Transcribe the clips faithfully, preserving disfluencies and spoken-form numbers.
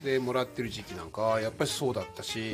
でもらってる時期なんかはやっぱりそうだったし、 うん、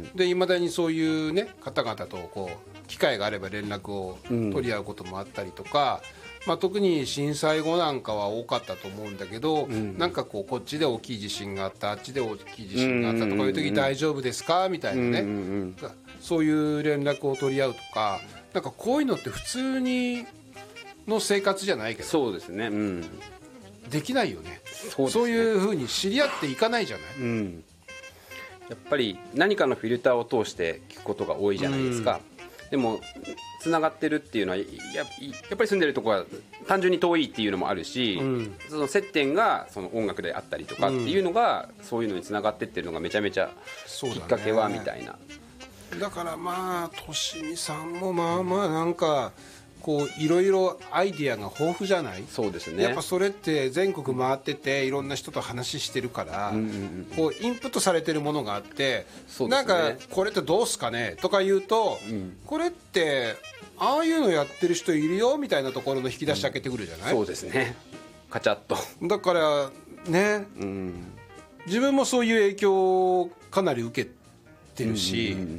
でいまだにそういうね方々とこう機会があれば連絡を取り合うこともあったりとか、うん、まあ、特に震災後なんかは多かったと思うんだけど、うん、なんかこうこっちで大きい地震があったあっちで大きい地震があったとかいう時大丈夫ですかみたいなね、うんうんうん、そういう連絡を取り合うとか、なんかこういうのって普通にの生活じゃないけどそうですね、うん、 できないよね。 そうですね、 そういう風に知り合っていかないじゃない、 うん、やっぱり何かのフィルターを通して聞くことが多いじゃないですか、うん、でもつながってるっていうのは や, やっぱり住んでるところは単純に遠いっていうのもあるし、うん、その接点がその音楽であったりとかっていうのが、うん、そういうのにつながってってるのがめちゃめちゃきっかけはみたいな。 だからまあとしみさんもまあまあなんかこういろいろアイディアが豊富じゃない。 そうですね、 やっぱそれって全国回ってていろんな人と話してるから、うんうんうん、こうインプットされてるものがあって、そうですね、なんかこれってどうすかねとか言うと、うん、これってああいうのやってる人いるよみたいなところの引き出し開けてくるじゃない、 うん、そうですね、カチャッと。 だからね、うん、自分もそういう影響をかなり受けてるし、うんうんうんうん、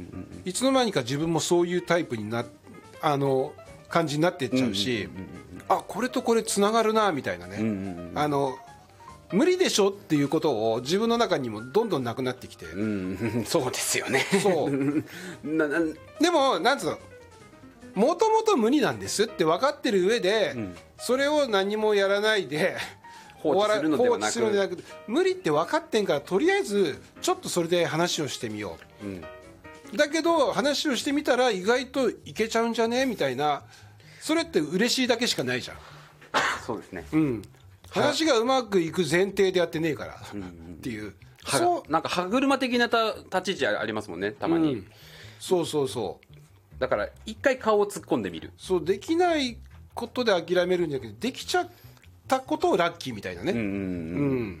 いつの間にか自分もそういうタイプになあの感じになっていっちゃうし、うんうんうんうん、あこれとこれつながるなみたいなね、うんうんうん、あの無理でしょっていうことを自分の中にもどんどんなくなってきて、うん、そうですよね。 そうななでもなんつうの、もともと無理なんですって分かってる上で、うん、それを何もやらないで放置するのではなく、 放置するのではなく無理って分かってんからとりあえずちょっとそれで話をしてみよう、うん、だけど話をしてみたら意外といけちゃうんじゃねみたいな、それって嬉しいだけしかないじゃん。 そうですね、 うん、話がうまくいく前提でやってねえから、うん、っていうそうなんか歯車的なた立ち位置ありますもんねたまに、うん、 そうそうそう、 だから一回顔を突っ込んでみる。 そうできないことで諦めるんじゃなくてできちゃったことをラッキーみたいなね、うんうんうんうん、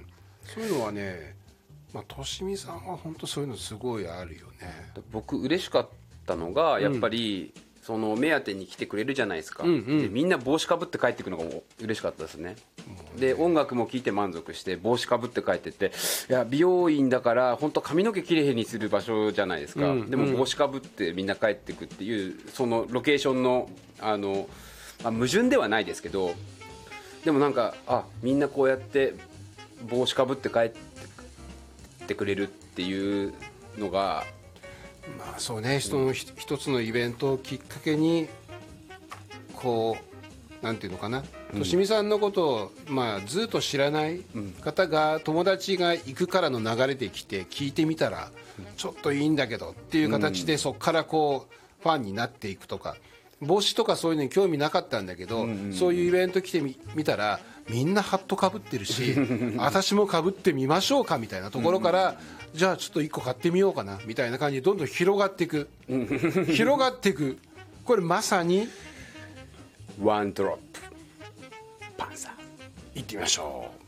そういうのはね、まあ、としみさんは本当そういうのすごいあるよね。 僕嬉しかったのがやっぱり、うん、その目当てに来てくれるじゃないですか、うんうん、でみんな帽子かぶって帰ってくるのがもう嬉しかったですね、うん、で音楽も聴いて満足して帽子かぶって帰ってって、いや美容院だから本当髪の毛きれいにする場所じゃないですか、うんうん、でも帽子かぶってみんな帰ってくっていうそのロケーションのあの、まあ、矛盾ではないですけど、でもなんかあみんなこうやって帽子かぶって帰ってくれるっていうのが、 まあそうね、人の一つのイベントをきっかけにこうなんていうのかな、としみさんのことを、まあ、ずっと知らない方が友達が行くからの流れで来て聞いてみたらちょっといいんだけどっていう形でそこからこうファンになっていくとか、帽子とかそういうのに興味なかったんだけど、うんうん、そういうイベント来て み, 見たらみんなハットかぶってるし私もかぶってみましょうかみたいなところから、うんうん、じゃあちょっといっこ買ってみようかなみたいな感じでどんどん広がっていく広がっていく、これまさにワンドロップパンサーいってみましょう。